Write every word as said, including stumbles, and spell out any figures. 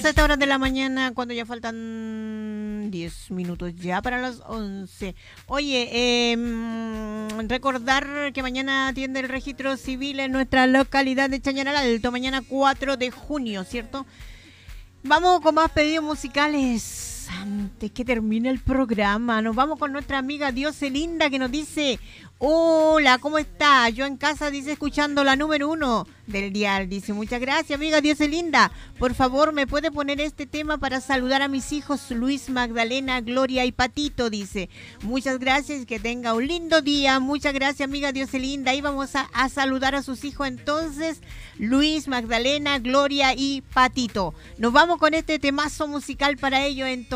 a esta hora de la mañana, cuando ya faltan diez minutos ya para las once. Oye, eh, recordar que mañana atiende el registro civil en nuestra localidad de Chañaral Alto, mañana cuatro de junio, ¿cierto? Vamos con más pedidos musicales antes que termine el programa. Nos vamos con nuestra amiga Dioselinda, que nos dice: hola, ¿cómo está? Yo en casa, dice, escuchando la número uno del dial. Dice, muchas gracias, amiga Dioselinda. Por favor, ¿me puede poner este tema para saludar a mis hijos Luis, Magdalena, Gloria y Patito? Dice, muchas gracias, que tenga un lindo día. Muchas gracias, amiga Dioselinda. Ahí vamos a, a saludar a sus hijos entonces, Luis, Magdalena, Gloria y Patito. Nos vamos con este temazo musical para ellos entonces.